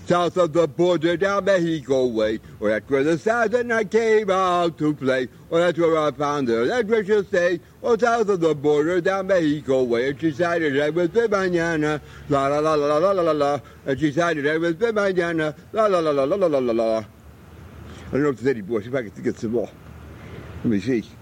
south of the border down Mexico way. Well, that's where the Southern I came out to play. Well, that's where I found her. That's where she'll stay. Well, south of the border down Mexico way. And she decided I was de mañana. La la la la la la la la. And she decided I was de mañana. La la la la la la la la la. I don't know if there's any more. See if I can get some more. Let me see.